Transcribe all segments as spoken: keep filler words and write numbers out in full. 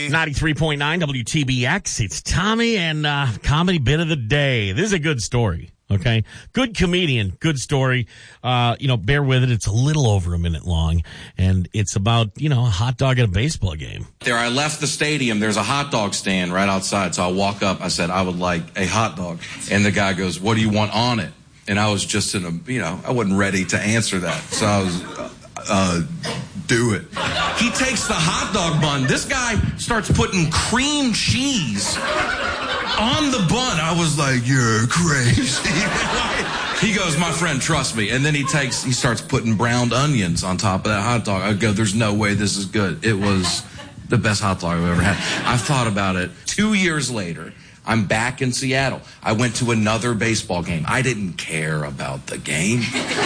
ninety-three point nine W T B X. It's Tommy and uh, Comedy Bit of the Day. This is a good story, okay? Good comedian, good story. Uh, you know, bear with it. It's a little over a minute long, and it's about, you know, a hot dog at a baseball game. There, I left the stadium. There's a hot dog stand right outside, so I walk up. I said, I would like a hot dog. And the guy goes, what do you want on it? And I was just in a, you know, I wasn't ready to answer that. So I was, uh, do it. He takes the hot dog bun. This guy starts putting cream cheese on the bun. I was like, you're crazy. He goes, my friend, trust me. And then he takes, he starts putting browned onions on top of that hot dog. I go, there's no way this is good. It was the best hot dog I've ever had. I've thought about it. Two years later, I'm back in Seattle. I went to another baseball game. I didn't care about the game.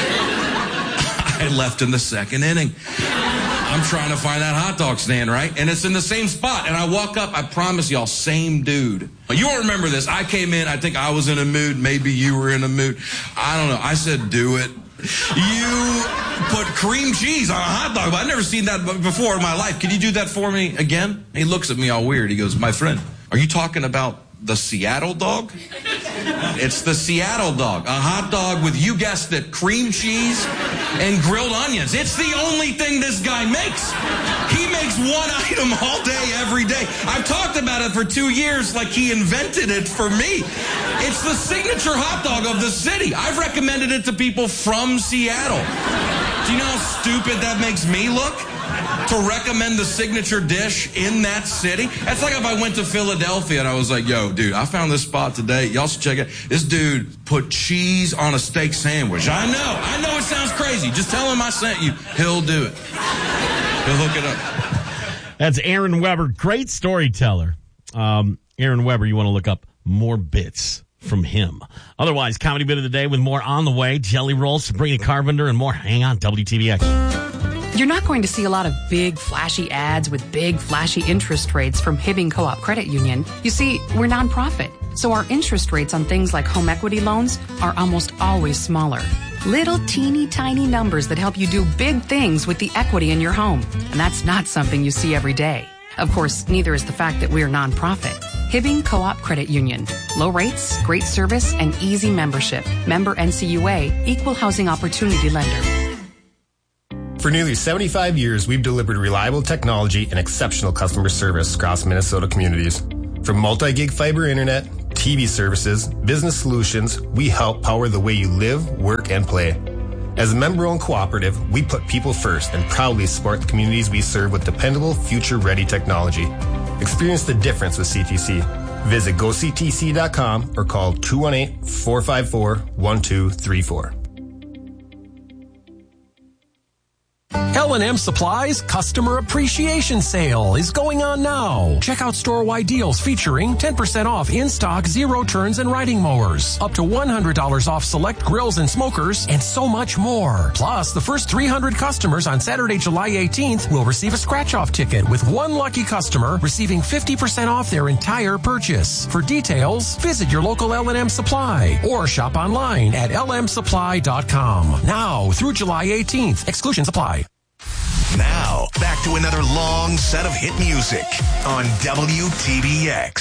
I left in the second inning. I'm trying to find that hot dog stand, right? And it's in the same spot. And I walk up, I promise y'all, same dude. You won't remember this. I came in, I think I was in a mood. Maybe you were in a mood. I don't know. I said, do it. You put cream cheese on a hot dog. I've never seen that before in my life. Can you do that for me again? He looks at me all weird. He goes, my friend, are you talking about the Seattle dog? It's the Seattle dog. A hot dog with, you guessed it, cream cheese and grilled onions. It's the only thing this guy makes. He makes one item all day, every day. I've talked about it for two years like he invented it for me. It's the signature hot dog of the city. I've recommended it to people from Seattle. Do you know how stupid that makes me look? To recommend the signature dish in that city? That's like if I went to Philadelphia and I was like, yo, dude, I found this spot today. Y'all should check it. This dude put cheese on a steak sandwich. I know. I know it sounds crazy. Just tell him I sent you. He'll do it. He'll hook it up. That's Aaron Weber. Great storyteller. Um, Aaron Weber, you want to look up more bits from him. Otherwise, Comedy Bit of the Day with more on the way. Jelly Rolls, Sabrina Carpenter, and more. Hang on, W T B X. You're not going to see a lot of big, flashy ads with big, flashy interest rates from Hibbing Co-op Credit Union. You see, we're nonprofit, so our interest rates on things like home equity loans are almost always smaller. Little teeny tiny numbers that help you do big things with the equity in your home. And that's not something you see every day. Of course, neither is the fact that we're nonprofit. Hibbing Co-op Credit Union. Low rates, great service, and easy membership. Member N C U A, Equal Housing Opportunity Lender. For nearly seventy-five years, we've delivered reliable technology and exceptional customer service across Minnesota communities. From multi-gig fiber internet, T V services, business solutions, we help power the way you live, work, and play. As a member-owned cooperative, we put people first and proudly support the communities we serve with dependable, future-ready technology. Experience the difference with C T C. Visit go c t c dot com or call two one eight, four five four, one two three four. L and M Supply's Customer Appreciation Sale is going on now. Check out store-wide deals featuring ten percent off in-stock zero turns and riding mowers, up to one hundred dollars off select grills and smokers, and so much more. Plus, the first three hundred customers on Saturday, July eighteenth will receive a scratch-off ticket, with one lucky customer receiving fifty percent off their entire purchase. For details, visit your local L and M Supply or shop online at l m supply dot com. Now through July eighteenth. Exclusions apply. Now, back to another long set of hit music on W T B X.